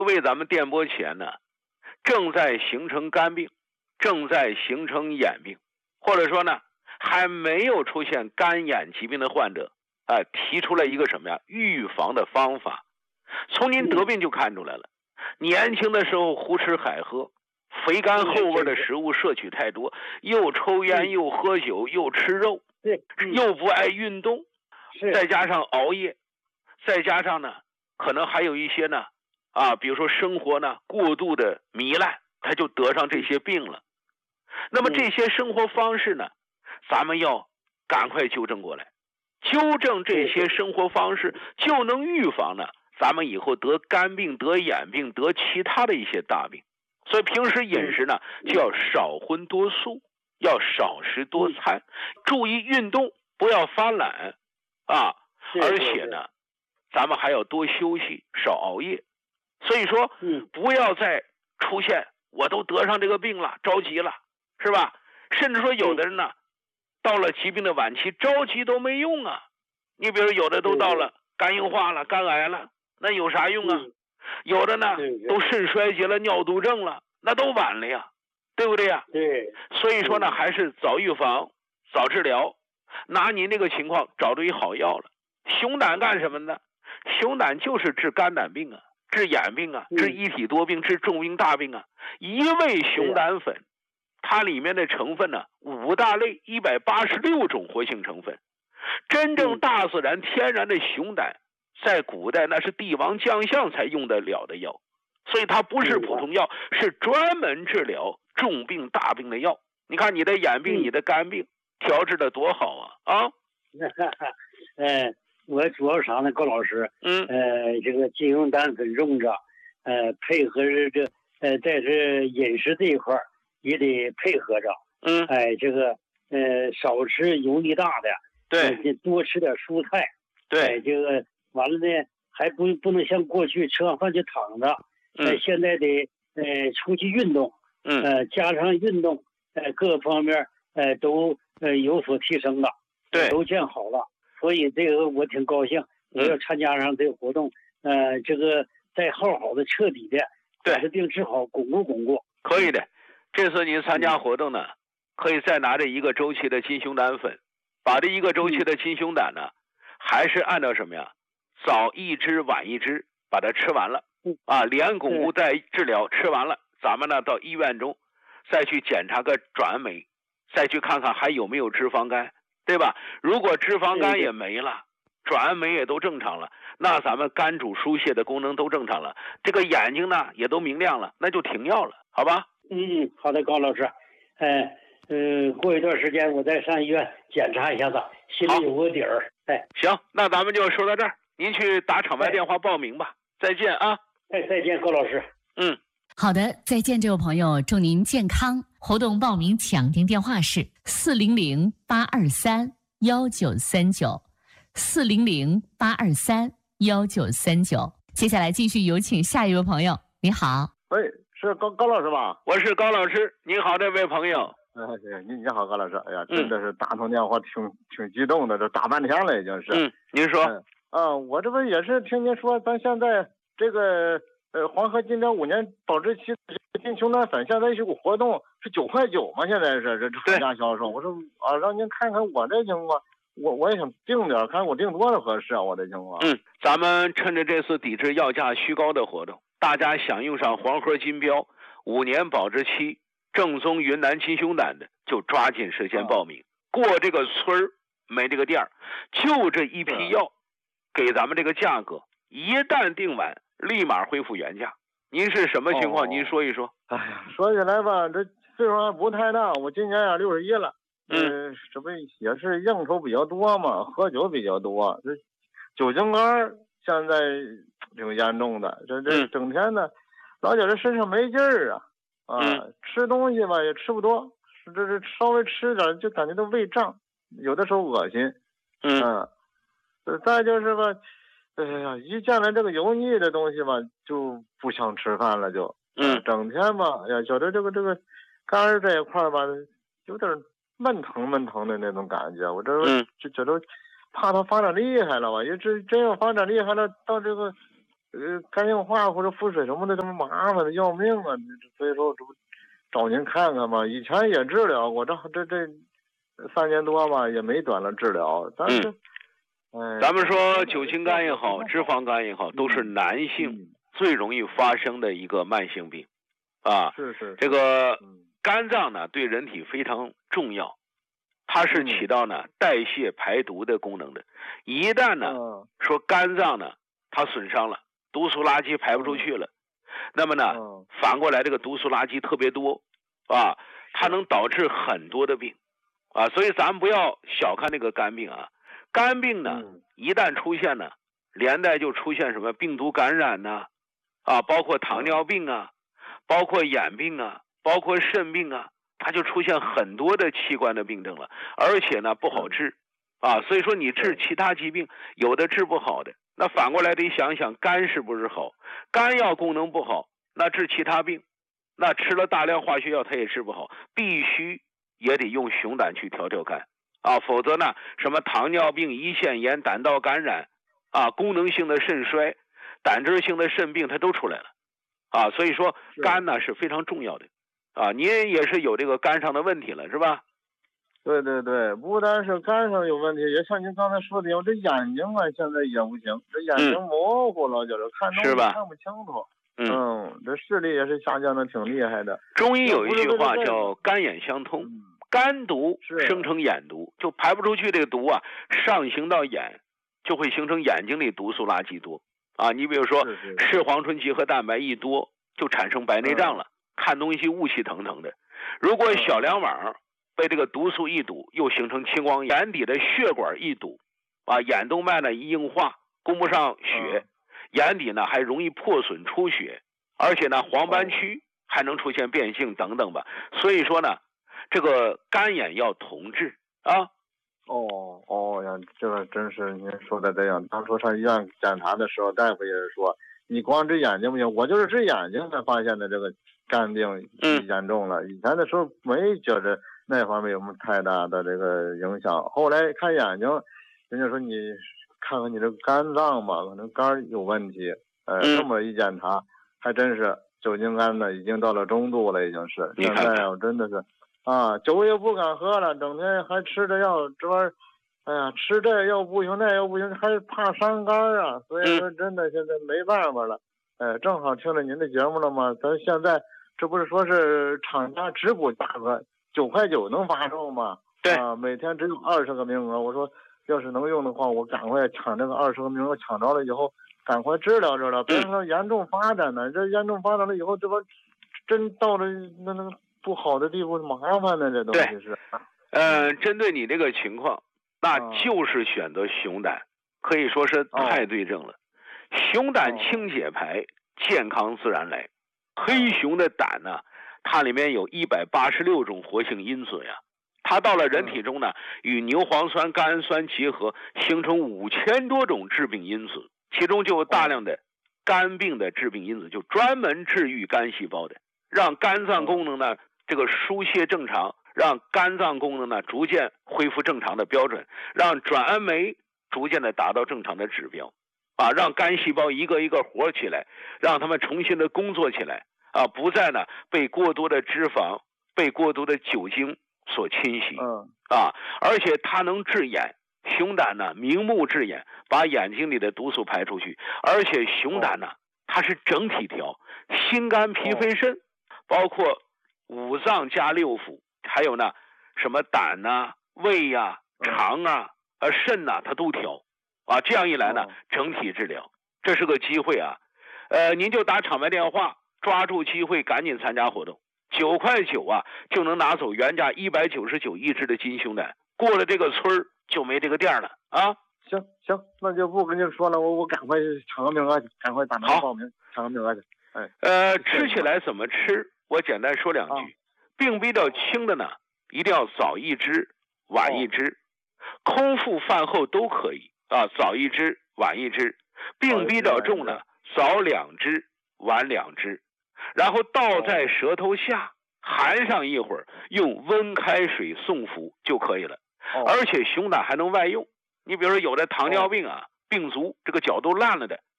为咱们电波前呢，正在形成肝病，正在形成眼病，或者说呢，还没有出现肝眼疾病的患者，提出了一个什么呀？预防的方法。从您得病就看出来了，年轻的时候胡吃海喝，肥甘厚味的食物摄取太多，又抽烟又喝酒又吃肉，又不爱运动，再加上熬夜，再加上呢，可能还有一些呢，比如说生活呢过度的糜烂，他就得上这些病了。那么这些生活方式呢，咱们要赶快纠正过来，纠正这些生活方式，就能预防呢咱们以后得肝病、得眼病、得其他的一些大病。所以平时饮食呢，就要少荤多素，要少食多餐，注意运动，不要发懒而且呢，咱们还要多休息，少熬夜。所以说，不要再出现我都得上这个病了，着急了，是吧？甚至说有的人呢，到了疾病的晚期，着急都没用啊。你比如有的都到了肝硬化了、肝癌了，那有啥用啊？有的呢都肾衰竭了、尿毒症了，那都晚了呀，对不对呀？ 对。 所以说呢，还是早预防、早治疗，拿您这个情况找对好药了。熊胆干什么呢？熊胆就是治肝胆病啊，治眼病啊，治一体多病，治重病大病啊。一味熊胆粉，它里面的成分呢，5大类186种活性成分。真正大自然天然的熊胆，在古代那是帝王将相才用得了的药，所以它不是普通药，是专门治疗重病大病的药。你看你的眼病、你的肝病调治的多好啊！ 我主要啥呢，高老师？这个金熊胆粉用着，配合着在这饮食这一块也得配合着。这个少吃油腻大的， 对， 多吃点蔬菜。对，这个完了呢，还不能像过去吃完饭就躺着。现在得出去运动。加上运动，各方面都有所提升了， 对， 都见好了。所以这个我挺高兴，我要参加上这个活动，这个再好的彻底的把这病治好，巩固。 可以的，这次您参加活动呢，可以再拿着1个周期的金熊胆粉，把这1个周期的金熊胆呢，还是按照什么呀？早1支晚1支，把它吃完了，连巩固带治疗，吃完了，咱们呢到医院中再去检查个转酶，再去看看还有没有脂肪肝，对吧？如果脂肪肝也没了，转酶也都正常了，那咱们肝主疏泄的功能都正常了，这个眼睛呢也都明亮了，那就停药了，好吧？ 好的，高老师。过一段时间我再上医院检查一下子，心里有个底儿。 行，那咱们就说到这儿，您去打场外电话报名吧。再见啊！ 再见，高老师。 好的，再见，这位朋友，祝您健康。活动报名抢订电话是400-823-1939，400-823-1939。接下来继续有请下一位朋友。你好， 是高老师吧？ 我是高老师。你好，这位朋友。 你好，高老师。哎呀，真的是打通电话挺激动的，这打半天了已经是。 您说。 我这不也是听您说，咱现在这个黄河金标5年保质期金熊胆粉，现在有个活动是9.9块吗？现在是这厂家销售。我说让您看看我这情况，我也想定点，看我定多少合适啊？我这情况。 咱们趁着这次抵制药价虚高的活动，大家想用上黄河金标5年保质期正宗云南金熊胆的，就抓紧时间报名。过这个村没这个店，就这一批药，给咱们这个价格，一旦订完，立马恢复原价。您是什么情况？您说一说。 哎呀，说起来吧，这岁数还不太大，我今年也61了。这不也是应酬比较多嘛，喝酒比较多，这酒精肝现在挺严重的。这整天呢，老觉得身上没劲儿吃东西吧也吃不多，这稍微吃点就感觉到胃胀，有的时候恶心。再就是吧，一见了这个油腻的东西吧，就不想吃饭了，就整天吧，觉得这个肝这一块吧，有点闷疼的那种感觉。我就觉得怕它发展厉害了吧，因为真要发展厉害了，到这个肝硬化或者腹水什么的这么麻烦的要命啊，所以说这不找您看看嘛。以前也治疗过，这3年多吧，也没短了治疗。但是， 咱们说酒精肝也好，脂肪肝也好，都是男性最容易发生的一个慢性病，啊， 是这个肝脏呢对人体非常重要，它是起到呢代谢排毒的功能的。一旦呢说肝脏呢它损伤了，毒素垃圾排不出去了，那么呢反过来这个毒素垃圾特别多啊，它能导致很多的病啊，所以咱们不要小看这个肝病啊。肝病呢一旦出现呢，连带就出现什么病毒感染呐，啊，包括糖尿病啊，包括眼病啊，包括肾病啊，它就出现很多的器官的病症了，而且呢不好治啊，所以说你治其他疾病有的治不好的，那反过来得想想肝是不是好，肝要功能不好，那治其他病，那吃了大量化学药它也治不好，必须也得用熊胆去调肝啊，否则呢什么糖尿病、胰腺炎、胆道感染啊，功能性的肾衰、胆汁性的肾病它都出来了啊，所以说肝呢是非常重要的啊，您也是有这个肝上的问题了是吧？ 对，不但是肝上有问题，也像您刚才说的，我这眼睛啊现在也不行，这眼睛模糊了，就是看东西看不清楚。这视力也是下降的挺厉害的。 中医有一句话叫肝眼相通，肝毒生成眼毒，就排不出去这个毒啊，上行到眼，就会形成眼睛里毒素垃圾多啊。你比如说视黄醇结合蛋白一多，就产生白内障了，看东西雾气腾腾的。如果小梁网被这个毒素一堵，又形成青光眼，眼底的血管一堵啊，眼动脉呢一硬化，供不上血，眼底呢还容易破损出血，而且呢黄斑区还能出现变性等等吧。所以说呢这个肝眼要同治啊。 呀，这个真是您说的这样。当初上医院检查的时候，大夫也是说，你光治眼睛不行，我就是治眼睛才发现的这个肝病严重了。以前的时候没觉得那方面有什么太大的这个影响。后来看眼睛，人家说你看看你这个肝脏吧，可能肝有问题。这么一检查，还真是酒精肝呢，已经到了中度了，已经是。现在我真的是。酒也不敢喝了，整天还吃着药，这玩意儿，哎呀，吃这又不行，那又不行，还怕伤肝啊，所以说真的现在没办法了。正好听了您的节目了嘛，咱现在这不是说是厂家直补价格9.9块能发售吗？ 对每天只有20个名额，我说要是能用的话，我赶快抢这个20个名额，抢着了以后赶快治疗，别说严重发展呢，这严重发展了以后，这不真到了那个不好的地步，麻烦的这东西是。 针对你这个情况，那就是选择熊胆，可以说是太对症了。熊胆清解排，健康自然来。黑熊的胆呢，它里面有186种活性因子呀，它到了人体中呢，与牛磺酸、甘氨酸结合，形成5000多种致病因子，其中就有大量的肝病的致病因子，就专门治愈肝细胞的，让肝脏功能呢这个疏泄正常，让肝脏功能呢逐渐恢复正常的标准，让转氨酶逐渐的达到正常的指标啊，让肝细胞一个一个活起来，让他们重新的工作起来啊，不再呢被过多的脂肪、被过多的酒精所侵袭啊，而且它能治眼。熊胆呢明目治眼，把眼睛里的毒素排出去，而且熊胆呢它是整体调，心肝脾肺肾包括五脏加六腑，还有呢什么胆啊、胃呀、肠啊、肾呐，它都调啊。这样一来呢，整体治疗，这是个机会啊。您就打厂牌电话，抓住机会，赶紧参加活动。9.9块啊，就能拿走原价199一支的金熊胆。过了这个村儿就没这个店了啊。 行，那就不跟您说了，我赶快抢个名额去，赶快打电话报名，抢个名额去。 吃起来怎么吃？我简单说两句。病比较轻的呢，一定要早一支，晚一支，空腹饭后都可以啊，早一支，晚一支。病比较重呢，早2支，晚2支，然后倒在舌头下，含上一会儿，用温开水送服就可以了。而且熊胆还能外用，你比如说有的糖尿病啊，病足这个脚都烂了的，